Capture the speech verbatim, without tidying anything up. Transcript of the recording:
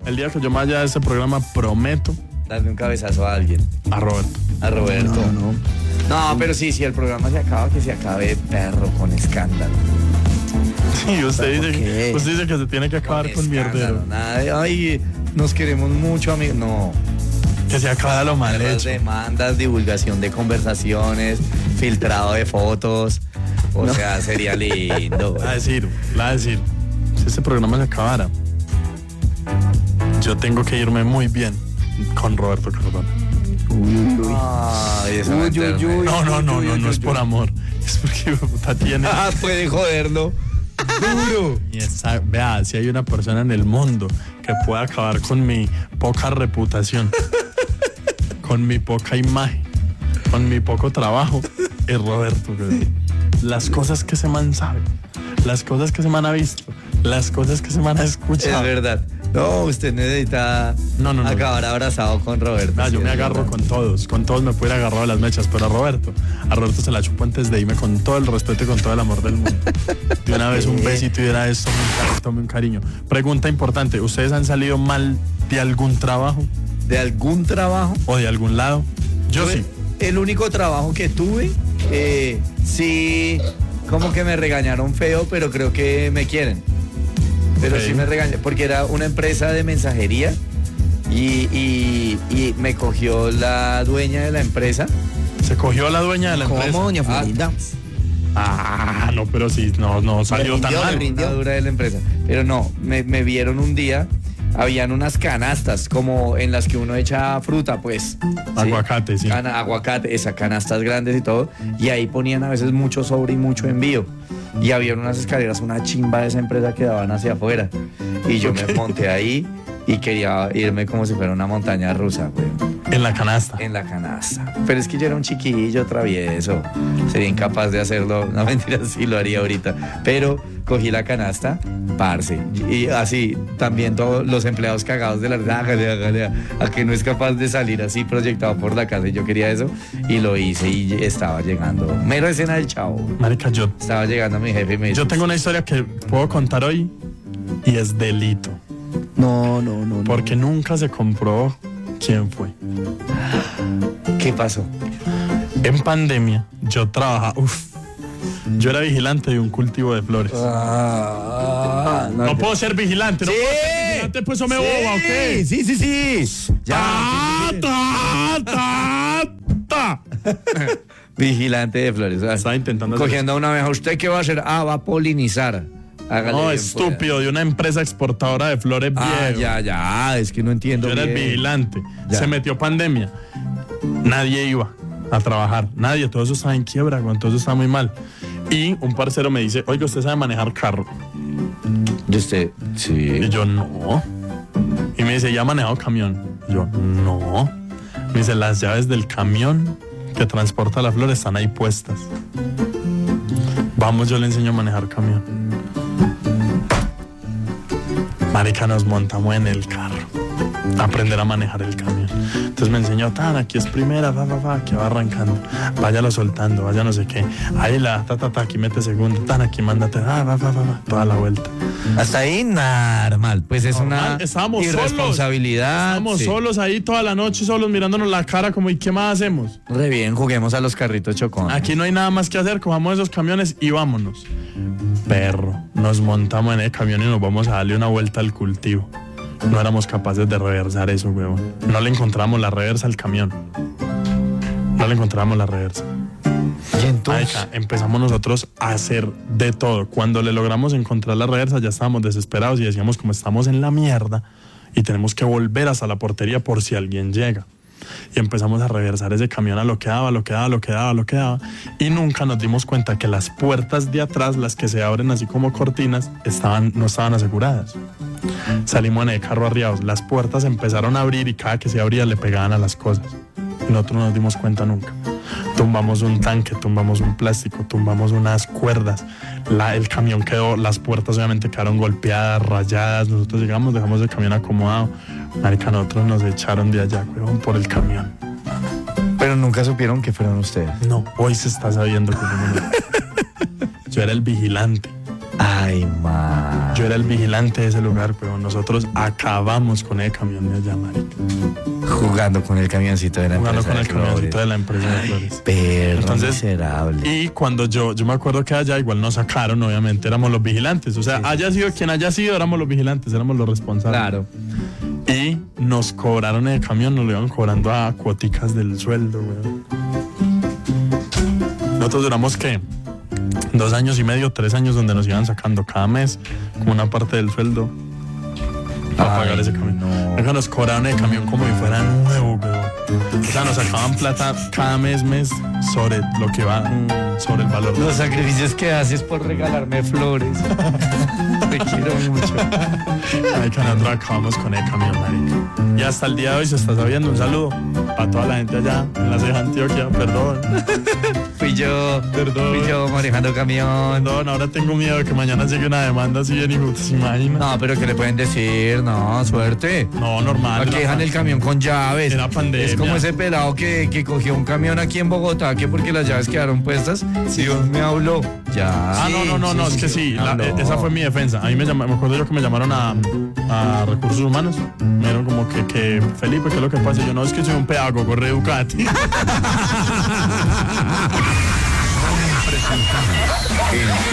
el día que yo me vaya de este programa, prometo darle un cabezazo a alguien. A Roberto. A Roberto. No, no. No, pero sí, si el programa se acaba, que se acabe perro con escándalo. Sí, usted dice, qué? usted dice que se tiene que acabar con, con mierdero. Nada de, ay, nos queremos mucho, amigo. No. Que se acaba lo mal hecho. Demandas, divulgación de conversaciones, filtrado de fotos. O no. sea, sería lindo. La decir, la decir. Si este programa se acabara, yo tengo que irme muy bien con Roberto Cardona. Uy, uy, Ay, uy, uy, uy, uy, no, no, no, uy, no, uy, no uy, es por uy. amor. Es porque puta tiene. Ah, puede joderlo. Duro. Y esa, vea, si hay una persona en el mundo que pueda acabar con mi poca reputación, con mi poca imagen, con mi poco trabajo, es Roberto. Las cosas que se man sabe, las cosas que se man ha visto, las cosas que se man ha escuchado. Es verdad. No, usted necesita no, no, no, acabar abrazado con Roberto. Ah, sí, yo me agarro verdad. con todos, con todos me pudiera agarrar a las mechas, pero a Roberto, a Roberto se la chupo antes de irme con todo el respeto y con todo el amor del mundo. De una vez un besito y era esto, un cariño, tome un cariño. Pregunta importante, ¿ustedes han salido mal de algún trabajo? ¿De algún trabajo? ¿O de algún lado? Yo Tuve sí. El único trabajo que tuve, eh, sí, como que me regañaron feo, pero creo que me quieren. Pero Okay. sí me regañé, porque era una empresa de mensajería y, y, y me cogió la dueña de la empresa. Se cogió a la dueña de la empresa. ¿Cómo, doña Ah, Florinda? Ah, no, pero sí, no, no salió tan rindió, mal. me rindió. Una dura de la empresa. Pero no, me, me vieron un día, habían unas canastas como en las que uno echa fruta, pues. Aguacate, sí. Cana- aguacate, esas canastas grandes y todo. Y ahí ponían a veces mucho sobre y mucho envío. Y había unas escaleras, una chimba de esa empresa que daban hacia afuera. Y yo me monté ahí y quería irme como si fuera una montaña rusa, güey. En la canasta. En la canasta. Pero es que yo era un chiquillo travieso. Sería incapaz de hacerlo. No, mentira, sí lo haría ahorita. Pero cogí la canasta, parce. Y así, también todos los empleados cagados de la... Hágale, hágale, a que no es capaz de salir así proyectado por la casa. Y yo quería eso. Y lo hice y estaba llegando. Mero escena del Chavo. Marica, yo, Estaba llegando mi jefe y me dice... yo tengo una historia que puedo contar hoy y es delito. No, no, no. no. Porque nunca se comprobó quién fue. ¿Qué pasó? En pandemia, yo trabajaba, uff, yo era vigilante de un cultivo de flores. Ah, No puedo ser vigilante, no Sí. puedo ser vigilante, pues eso me Sí, boba, ¿ok? Sí, sí, sí. Ya. Ta, ta, ta, ta. Vigilante de flores. Ah, Estaba intentando hacer cogiendo a una abeja. ¿Usted qué va a hacer? Ah, va a polinizar. Hágale No, bien, estúpido, de una empresa exportadora de flores pues. Ah, viejo. ya, ya. Es que no entiendo. Yo era el bien. vigilante. Ya. Se metió pandemia. Nadie iba a trabajar. Nadie. Todo eso estaba en quiebra, todo eso estaba muy mal. Y un parcero me dice, oiga, ¿usted sabe manejar carro? ¿Y usted? Sí. Y yo, no. Y me dice, ¿ya ha manejado camión? Y yo, no. Me dice, las llaves del camión que transporta la flor están ahí puestas. Vamos, yo le enseño a manejar camión. Marica, nos montamos en el carro a aprender a manejar el camión. Entonces me enseñó, tan, aquí es primera, va, va, va, aquí va arrancando, váyalo soltando, vaya no sé qué, ahí la, ta, ta, ta, aquí mete segundo, tan, aquí mándate, va, va, va, va, va, toda la vuelta. Hasta ahí normal. Pues es Normal, una estábamos irresponsabilidad. Estábamos sí. solos ahí toda la noche, solos mirándonos la cara como, ¿y qué más hacemos? Re bien, juguemos a los carritos chocón. Aquí no hay nada más que hacer, cojamos esos camiones y vámonos. Perro, nos montamos en el camión y nos vamos a darle una vuelta al cultivo. No éramos capaces de reversar eso, huevón. No le encontramos la reversa al camión. No le encontramos la reversa. Y entonces, Marica, empezamos nosotros a hacer de todo. Cuando le logramos encontrar la reversa ya estábamos desesperados y decíamos como estamos en la mierda y tenemos que volver hasta la portería por si alguien llega. Y empezamos a reversar ese camión a lo que daba, lo que daba, lo que daba, lo que daba. Y nunca nos dimos cuenta que las puertas de atrás, las que se abren así como cortinas, estaban, no estaban aseguradas. Salimos en el carro arriados. Las puertas empezaron a abrir y cada que se abría le pegaban a las cosas. Y nosotros no nos dimos cuenta nunca. Tumbamos un tanque, tumbamos un plástico, tumbamos unas cuerdas. La, el camión quedó, las puertas obviamente quedaron golpeadas, rayadas. Nosotros llegamos, dejamos el camión acomodado. Marica, nosotros nos echaron de allá, huevón, por el camión. pero nunca supieron que fueron ustedes. No, hoy se está sabiendo que yo no. Yo era el vigilante. Ay, man. Yo era el vigilante de ese lugar, pero nosotros acabamos con el camión de allá, marica. Jugando con el camioncito de la Jugando empresa con el de Flores. camioncito de la empresa de Flores. Perro Entonces, miserable. Y cuando yo, yo me acuerdo que allá igual nos sacaron, obviamente, éramos los vigilantes. O sea, Sí. haya sido quien haya sido, éramos los vigilantes, éramos los responsables. Claro. Y nos cobraron el camión, nos lo iban cobrando a cuoticas del sueldo, weón. Nosotros duramos, ¿qué? Dos años y medio, tres años donde nos iban sacando cada mes como una parte del sueldo para Ay, pagar ese camión. no. Luego nos cobraron el camión como si fuera nuevo, weón. O sea, nos sacaban plata cada mes, mes sobre lo que va, sobre el valor. Los sacrificios que haces por regalarme flores. Te quiero mucho. Ay, que nosotros acabamos con el camión, marica. Y hasta el día de hoy se está sabiendo. Un saludo a toda la gente allá en la ceja Antioquia. Perdón, Fui yo. Perdón. Fui yo manejando camión. perdón. Ahora tengo miedo de que mañana llegue una demanda así bien injusta. ¿Se imagina? No, pero ¿qué le pueden decir? No, suerte. No, normal. Aquí era dejan pan- el camión con llaves. Era pandemia. Es como ese pelado que, que cogió un camión aquí en Bogotá, que porque las llaves quedaron puestas, Dios me habló. Ya. Ah, no, no, no, no, es que sí, la- habló. esa fue mi defensa. A mí me llama- me acuerdo yo que me llamaron a, a recursos humanos. Me dijeron como que, que Felipe, ¿qué es lo que pasa? Y yo, no, es que soy un pedagogo, re Ducati.